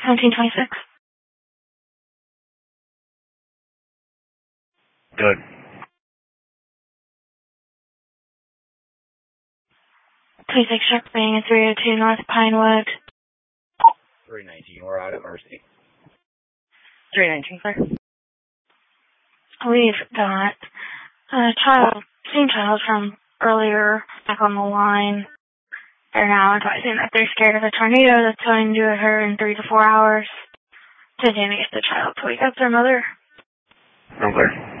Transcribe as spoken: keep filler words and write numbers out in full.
seventeen twenty-six. Good. twenty-six Sharp Bang at three oh two North Pinewood. three nineteen, we're out at Mercy. three nineteen, sir. We've got a child, same child from earlier, back on the line. They're now advising that they're scared of a tornado that's going to occur in three to four hours. Attempting to get the child to wake up their mother. Okay.